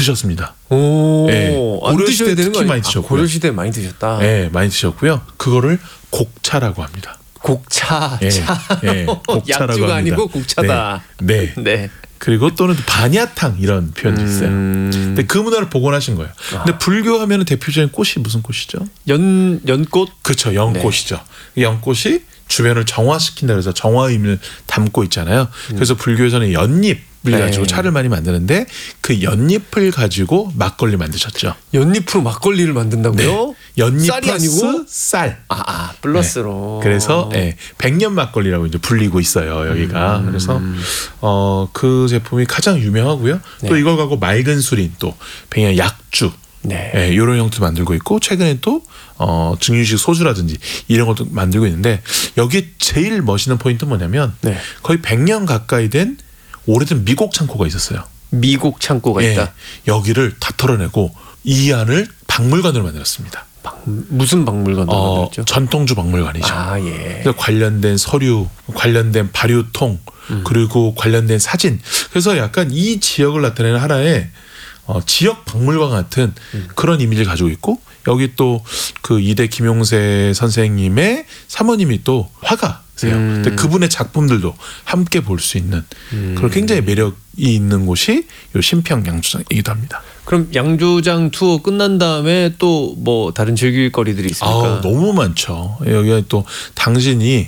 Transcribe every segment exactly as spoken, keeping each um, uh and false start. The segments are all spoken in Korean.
드셨습니다. 오, 네, 고려 시대 특히 많이 드셨고요. 아, 고려 시대 많이 드셨다. 네, 많이 드셨고요. 그거를 곡차라고 합니다. 곡차, 네, 차. 네, 곡차라고 약주가 합니다. 아니고 곡차다. 네, 네. 네. 그리고 또는 반야탕 이런 표현도 음... 있어요. 근데 그 문화를 복원하신 거예요. 아. 근데 불교 하면은 대표적인 꽃이 무슨 꽃이죠? 연 연꽃. 그렇죠, 연꽃이죠. 네. 연꽃이 주변을 정화시킨다 그래서 정화 의미를 담고 있잖아요. 음. 그래서 불교에서는 연잎 을 네. 가지고 차를 많이 만드는데 그 연잎을 가지고 막걸리 만드셨죠. 연잎으로 막걸리를 만든다고요? 네. 연잎 쌀이 플러스 아니고 쌀. 아, 아 플러스로. 네. 그래서 네, 백년 막걸리라고 이제 불리고 있어요 여기가. 음. 그래서 어, 그 제품이 가장 유명하고요. 네. 또 이걸 갖고 맑은 술인 또 백년 약주. 네. 네, 이런 형태도 만들고 있고 최근에 또 어, 증류식 소주라든지 이런 것도 만들고 있는데 여기 제일 멋있는 포인트는 뭐냐면 네. 거의 백 년 가까이 된 오래된 미곡 창고가 있었어요. 미곡 창고가 예, 있다. 여기를 다 털어내고 이 안을 박물관으로 만들었습니다. 박, 무슨 박물관으로 어, 만들었죠? 전통주 박물관이죠. 아, 예. 그래서 관련된 서류, 관련된 발효통, 음. 그리고 관련된 사진. 그래서 약간 이 지역을 나타내는 하나의 어, 지역 박물관 같은 음. 그런 이미지를 가지고 있고 여기 또 그 이대 김용세 선생님의 사모님이 또 화가세요. 음. 근데 그분의 작품들도 함께 볼 수 있는 음. 그런 굉장히 매력이 있는 곳이 요 신평 양주장이기도 합니다. 그럼 양주장 투어 끝난 다음에 또 뭐 다른 즐길 거리들이 있습니까? 아, 너무 많죠. 여기가 또 당신이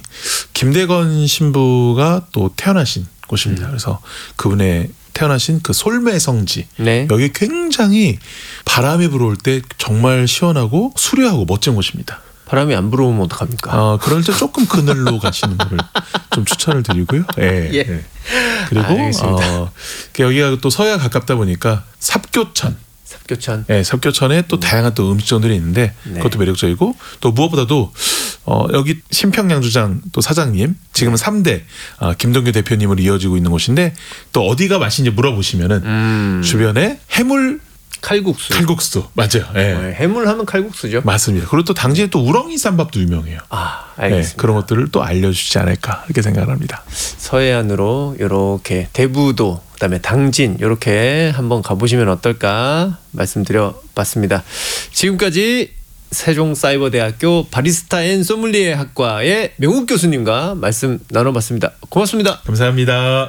김대건 신부가 또 태어나신 곳입니다. 음. 그래서 그분의 태어나신 그 솔매성지 네. 여기 굉장히 바람이 불어올 때 정말 시원하고 수려하고 멋진 곳입니다. 바람이 안 불어오면 어떡합니까? 어, 그럴 때 조금 그늘로 가시는 거를 좀 추천을 드리고요. 네. 예. 네. 그리고 어, 여기가 또 서해가 가깝다 보니까 삽교천 삽교천. 네, 삽교천에 또 음. 다양한 또 음식점들이 있는데 네. 그것도 매력적이고 또 무엇보다도 어, 여기 신평양주장 또 사장님 지금은 삼 대 어, 김동규 대표님으로 이어지고 있는 곳인데 또 어디가 맛있는지 물어보시면은 음. 주변에 해물 칼국수. 칼국수 맞아요. 네. 네, 해물하면 칼국수죠. 맞습니다. 그리고 또 당진에 또 우렁이 쌈밥도 유명해요. 아, 알겠습니다. 네, 그런 것들을 또 알려주지 않을까 이렇게 생각합니다. 서해안으로 이렇게 대부도 그다음에 당진 이렇게 한번 가보시면 어떨까 말씀드려봤습니다. 지금까지 세종사이버대학교 바리스타 앤 소믈리에 학과의 명욱 교수님과 말씀 나눠봤습니다. 고맙습니다. 감사합니다.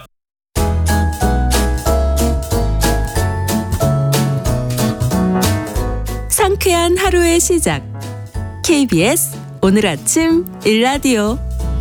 상쾌한 하루의 시작 케이비에스 오늘 아침 일라디오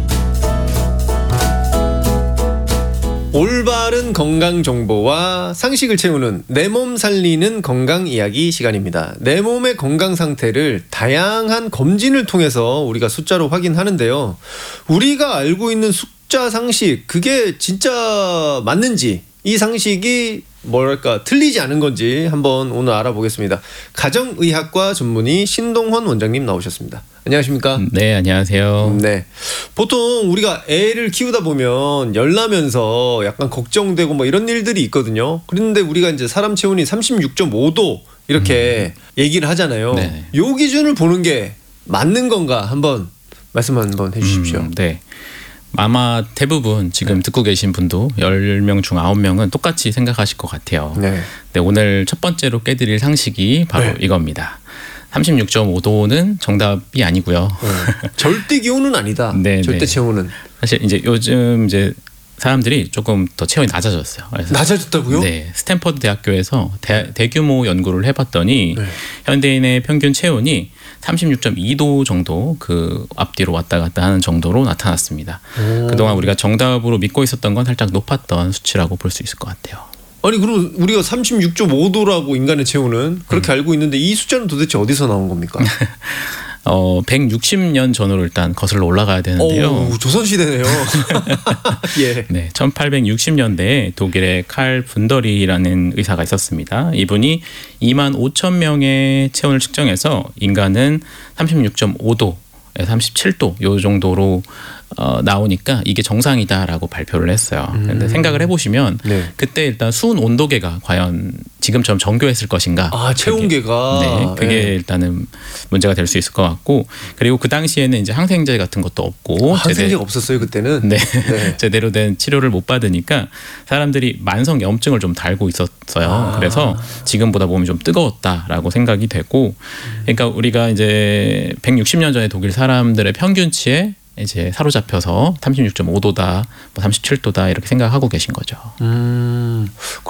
올바른 건강 정보와 상식을 채우는 내 몸 살리는 건강 이야기 시간입니다. 내 몸의 건강 상태를 다양한 검진을 통해서 우리가 숫자로 확인하는데요. 우리가 알고 있는 숫자 상식 그게 진짜 맞는지 이 상식이 뭐랄까 틀리지 않은 건지 한번 오늘 알아보겠습니다. 가정의학과 전문의 신동헌 원장님 나오셨습니다. 안녕하십니까? 네, 안녕하세요. 네, 보통 우리가 애를 키우다 보면 열나면서 약간 걱정되고 뭐 이런 일들이 있거든요. 그런데 우리가 이제 사람 체온이 삼십육 점 오 도 이렇게 음. 얘기를 하잖아요. 네. 요 기준을 보는 게 맞는 건가 한번 말씀 한번 해주십시오. 음, 네. 아마 대부분 지금 네. 듣고 계신 분도 열 명 중 아홉 명은 똑같이 생각하실 것 같아요. 네. 네, 오늘 첫 번째로 깨드릴 상식이 바로 네. 이겁니다. 삼십육 점 오 도는 정답이 아니고요. 네. 절대 기온은 아니다. 네, 절대 네. 체온은. 사실 이제 요즘 이제 사람들이 조금 더 체온이 낮아졌어요. 그래서 낮아졌다고요? 네, 스탠퍼드 대학교에서 대, 대규모 연구를 해봤더니 네. 현대인의 평균 체온이 삼십육 점 이 도 정도 그 앞뒤로 왔다 갔다 하는 정도로 나타났습니다. 오. 그동안 우리가 정답으로 믿고 있었던 건 살짝 높았던 수치라고 볼 수 있을 것 같아요. 아니 그럼 우리가 삼십육 점 오 도라고 인간의 체온은 그렇게 음. 알고 있는데 이 숫자는 도대체 어디서 나온 겁니까? 어, 백육십 년 전으로 일단 거슬러 올라가야 되는데요. 오, 조선시대네요. 예. 네, 천팔백육십 년대에 독일의 칼 분더리라는 의사가 있었습니다. 이분이 이만 오천 명의 체온을 측정해서 인간은 삼십육 점 오 도, 삼십칠 도 요 정도로 어, 나오니까 이게 정상이다라고 발표를 했어요. 그런데 음. 생각을 해보시면 네. 그때 일단 수은 온도계가 과연 지금처럼 정교했을 것인가? 아, 체온계가. 그게, 네, 그게 네. 일단은 문제가 될 수 있을 것 같고, 그리고 그 당시에는 이제 항생제 같은 것도 없고 아, 항생제가 제대, 없었어요 그때는. 네, 네. 제대로 된 치료를 못 받으니까 사람들이 만성 염증을 좀 달고 있었어요. 아. 그래서 지금보다 몸이 좀 뜨거웠다라고 생각이 되고, 그러니까 우리가 이제 백육십 년 전에 독일 사람들의 평균치에 이제 사로잡혀서 삼십육 점 오 도다, 뭐 삼십칠 도다 이렇게 생각하고 계신 거죠. 음.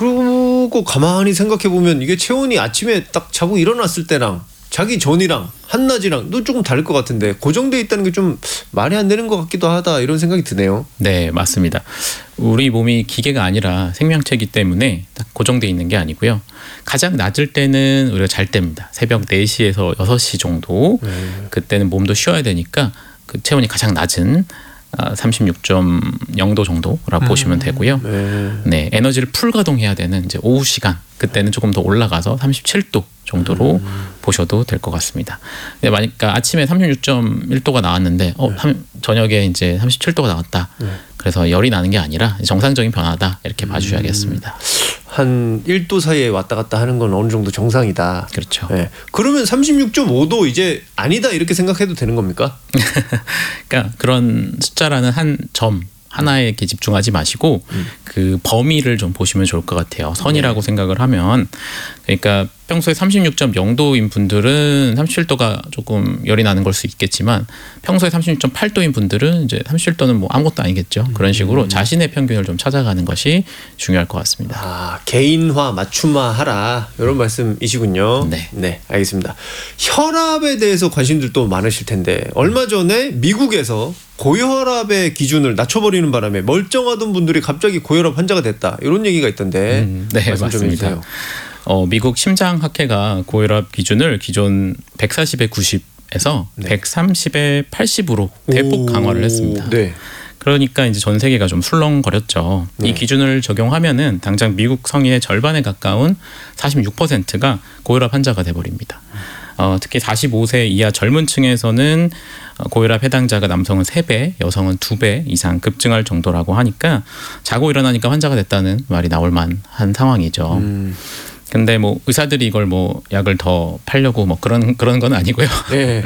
그리고 가만히 생각해 보면 이게 체온이 아침에 딱 자고 일어났을 때랑 자기 전이랑 한낮이랑도 조금 다를 것 같은데 고정돼 있다는 게 좀 말이 안 되는 것 같기도 하다 이런 생각이 드네요. 네, 맞습니다. 우리 몸이 기계가 아니라 생명체이기 때문에 딱 고정돼 있는 게 아니고요. 가장 낮을 때는 우리가 잘 때입니다. 새벽 네 시에서 여섯 시 정도. 네. 그때는 몸도 쉬어야 되니까 그 체온이 가장 낮은 삼십육 점 영 도 정도라고 음. 보시면 되고요. 네. 네, 에너지를 풀 가동해야 되는 이제 오후 시간, 그때는 조금 더 올라가서 삼십칠 도 정도로 음. 보셔도 될 것 같습니다. 근데 그러니까 아침에 삼십육 점 일 도가 나왔는데 어, 네. 저녁에 이제 삼십칠 도가 나왔다. 네. 그래서 열이 나는 게 아니라 정상적인 변화다 이렇게 봐주셔야겠습니다. 음. 한 일 도 사이에 왔다 갔다 하는 건 어느 정도 정상이다. 그렇죠. 네. 그러면 삼십육 점 오 도 이제 아니다 이렇게 생각해도 되는 겁니까? 그러니까 그런 숫자라는 한 점 하나에 이렇게 집중하지 마시고 음. 그 범위를 좀 보시면 좋을 것 같아요. 선이라고 네. 생각을 하면, 그러니까 평소에 삼십육 점 영 도인 분들은 삼십칠 도가 조금 열이 나는 걸 수 있겠지만 평소에 삼십육 점 팔 도인 분들은 이제 삼십칠 도는 뭐 아무것도 아니겠죠. 음. 그런 식으로 자신의 평균을 좀 찾아가는 것이 중요할 것 같습니다. 아, 개인화, 맞춤화하라 이런 말씀이시군요. 네, 네, 알겠습니다. 혈압에 대해서 관심들도 많으실 텐데 얼마 전에 미국에서 고혈압의 기준을 낮춰버리는 바람에 멀쩡하던 분들이 갑자기 고혈압 환자가 됐다 이런 얘기가 있던데 음, 네, 말씀 좀 맞습니다. 해주세요. 어, 미국 심장학회가 고혈압 기준을 기존 백사십에 구십에서 네. 백삼십에 팔십으로 대폭 오, 강화를 했습니다. 네. 그러니까 이제 전 세계가 좀 술렁거렸죠. 네. 이 기준을 적용하면은 당장 미국 성인의 절반에 가까운 사십육 퍼센트가 고혈압 환자가 돼버립니다. 어, 특히 사십오 세 이하 젊은 층에서는 고혈압 해당자가 남성은 세 배, 여성은 두 배 이상 급증할 정도라고 하니까 자고 일어나니까 환자가 됐다는 말이 나올 만한 상황이죠. 음. 근데 뭐 의사들이 이걸 뭐 약을 더 팔려고 뭐 그런 그런 건 아니고요. 네.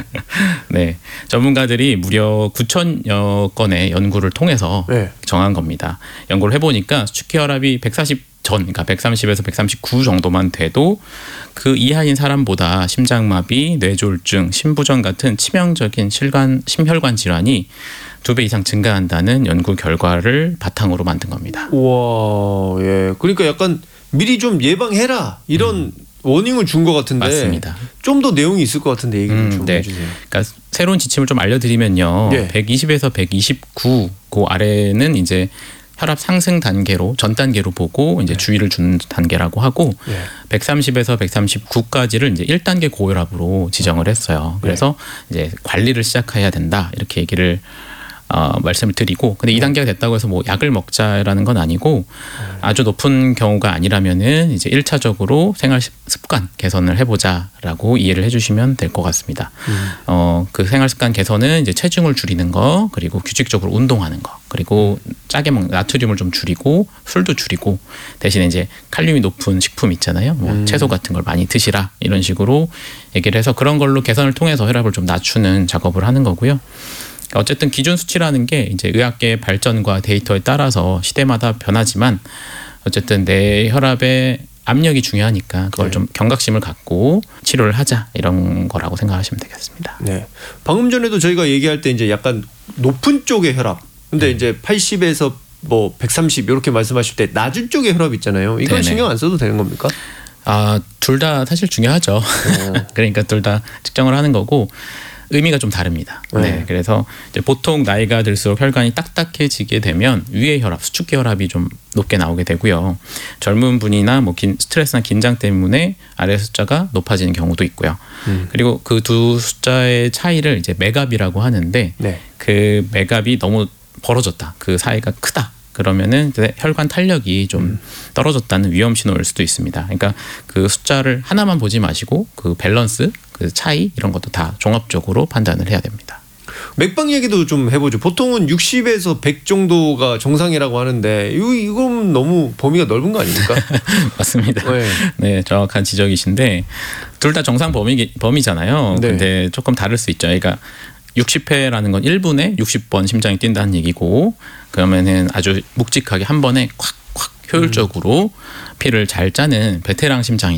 네. 전문가들이 무려 구천여 건의 연구를 통해서 네. 정한 겁니다. 연구를 해보니까 수축기 혈압이 백사십 전, 그러니까 백삼십에서 백삼십구 정도만 돼도 그 이하인 사람보다 심장마비, 뇌졸중, 심부전 같은 치명적인 실관, 심혈관 질환이 두 배 이상 증가한다는 연구 결과를 바탕으로 만든 겁니다. 우와, 예. 그러니까 약간 미리 좀 예방해라 이런 음. 워닝을 준 것 같은데 맞습니다. 좀 더 내용이 있을 것 같은데 얘기 음, 좀 네. 해주세요. 그러니까 새로운 지침을 좀 알려드리면요. 네. 백이십에서 백이십구 그 아래는 이제 혈압 상승 단계로 전 단계로 보고 이제 네. 주의를 주는 단계라고 하고 네. 백삼십에서 백삼십구까지를 이제 일 단계 고혈압으로 지정을 했어요. 그래서 네. 이제 관리를 시작해야 된다 이렇게 얘기를 어, 말씀을 드리고, 근데 네. 이 단계가 됐다고 해서 뭐 약을 먹자라는 건 아니고 네. 아주 높은 경우가 아니라면은 이제 일 차적으로 생활 습관 개선을 해보자라고 이해를 해주시면 될 것 같습니다. 음. 어, 그 생활 습관 개선은 이제 체중을 줄이는 거, 그리고 규칙적으로 운동하는 거, 그리고 짜게 먹는 나트륨을 좀 줄이고 술도 줄이고 대신에 이제 칼륨이 높은 식품 있잖아요. 뭐 음. 채소 같은 걸 많이 드시라 이런 식으로 얘기를 해서 그런 걸로 개선을 통해서 혈압을 좀 낮추는 작업을 하는 거고요. 어쨌든 기준 수치라는 게 이제 의학계의 발전과 데이터에 따라서 시대마다 변하지만 어쨌든 내 혈압의 압력이 중요하니까 그걸 네. 좀 경각심을 갖고 치료를 하자 이런 거라고 생각하시면 되겠습니다. 네. 방금 전에도 저희가 얘기할 때 이제 약간 높은 쪽의 혈압, 근데 네. 이제 팔십에서 뭐 백삼십 이렇게 말씀하실 때 낮은 쪽의 혈압 있잖아요. 이건 네네. 신경 안 써도 되는 겁니까? 아, 둘 다 사실 중요하죠. 어. 그러니까 둘 다 측정을 하는 거고. 의미가 좀 다릅니다. 네. 네, 그래서 이제 보통 나이가 들수록 혈관이 딱딱해지게 되면 위의 혈압, 수축기 혈압이 좀 높게 나오게 되고요. 젊은 분이나 뭐 긴, 스트레스나 긴장 때문에 아래 숫자가 높아지는 경우도 있고요. 음. 그리고 그 두 숫자의 차이를 이제 맥압이라고 하는데 네. 그 맥압이 너무 벌어졌다, 그 사이가 크다. 그러면은 혈관 탄력이 좀 음. 떨어졌다는 위험 신호일 수도 있습니다. 그러니까 그 숫자를 하나만 보지 마시고 그 밸런스, 그 차이 이런 것도 다 종합적으로 판단을 해야 됩니다. 맥박 얘기도 좀 해보죠. 보통은 육십에서 백 정도가 정상이라고 하는데 이거 이건 너무 범위가 넓은 거 아닙니까? 맞습니다. 네. 네, 정확한 지적이신데 둘 다 정상 범위 범위잖아요. 네. 근데 조금 다를 수 있죠. 그러니까 육십 회라는 건 일 분에 육십 번 심장이 뛴다는 얘기고 그러면은 아주 묵직하게 한 번에 콱콱 효율적으로 피를 잘 짜는 베테랑 심장이